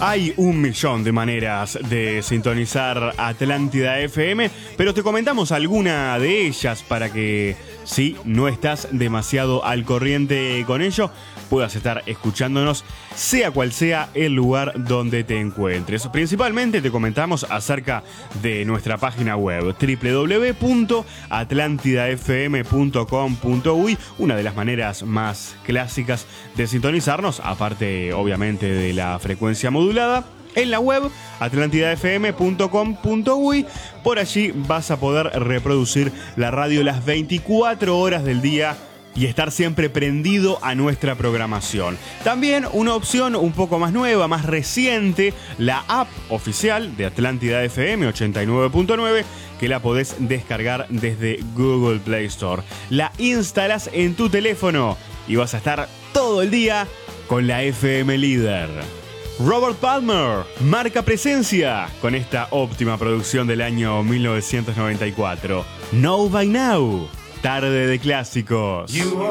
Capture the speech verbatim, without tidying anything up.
Hay un millón de maneras de sintonizar Atlántida F M, pero te comentamos alguna de ellas para que, si no estás demasiado al corriente con ello, puedas estar escuchándonos, sea cual sea el lugar donde te encuentres. Principalmente te comentamos acerca de nuestra página web doble u doble u doble u punto atlántida f m punto com punto u y, una de las maneras más clásicas de sintonizarnos, aparte obviamente de la frecuencia modulada. En la web atlántida f m punto com punto u y, por allí vas a poder reproducir la radio las veinticuatro horas del día y estar siempre prendido a nuestra programación. También una opción un poco más nueva, más reciente, la app oficial de Atlántida F M ochenta y nueve punto nueve, que la podés descargar desde Google Play Store. La instalas en tu teléfono y vas a estar todo el día con la F M líder. Robert Palmer marca presencia con esta óptima producción del año mil novecientos noventa y cuatro. Know by Now. Tarde de clásicos. You